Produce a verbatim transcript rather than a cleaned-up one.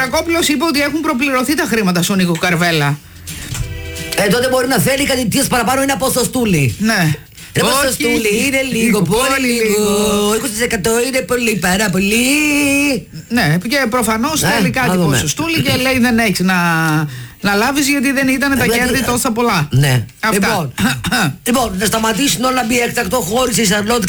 Σιδηρακόπουλος είπε ότι έχουν προπληρωθεί τα χρήματα στον Νίκο Καρβέλα. Ε, τότε μπορεί να θέλει κάτι τις παραπάνω, είναι ποσοστούλη. Ναι. Ρε ποσοστούλη είναι λίγο, πολύ λίγο. είκοσι τοις εκατό είναι πολύ, πάρα πολύ. Ναι, και προφανώς Ε, θέλει να κάτι δούμε. ποσοστούλη και λέει δεν έχεις να, να λάβεις γιατί δεν ήταν τα Ε, κέρδη δηλαδή, τόσα πολλά. Ναι. Αυτά. Λοιπόν, λοιπόν, να σταματήσουν όλα μπει έκτακτο, χώρισε η Σαρλότ